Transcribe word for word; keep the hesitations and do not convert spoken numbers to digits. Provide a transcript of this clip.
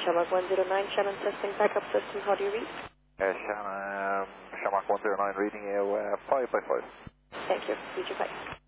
Shamrock one zero nine, Shannon testing backup system, how do you read? Uh, Shannon, um, Shamrock one zero nine reading you uh, five by five. Thank you, read you five.